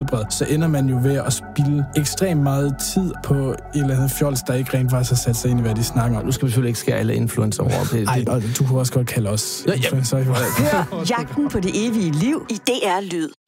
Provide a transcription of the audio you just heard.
helbred, så ender man jo ved at spilde ekstremt meget tid på et eller andet fjols, der ikke rent faktisk har sat sig ind i, hvad de snakker om. Nu skal vi selvfølgelig ikke skære alle influencer over. Nej, og du kunne også godt kalde os influencer. Hør Jagten på det evige liv i DR Lyd.